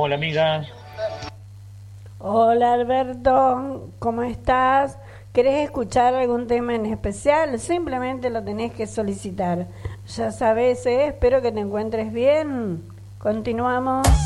Hola amiga. Hola Alberto, ¿cómo estás? ¿Querés escuchar algún tema en especial? Simplemente lo tenés que solicitar. Ya sabes, espero que te encuentres bien. Continuamos.